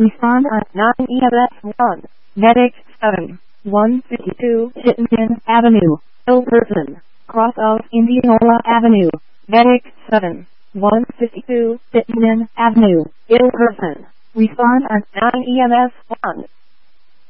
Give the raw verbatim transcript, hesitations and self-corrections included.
Respond on nine E M S one. Medic seven. one fifty-two Chittenden Avenue. Ill person. Cross of Indianola Avenue. Medic seven. one fifty-two Chittenden Avenue. Ill person. Respond on nine E M S one.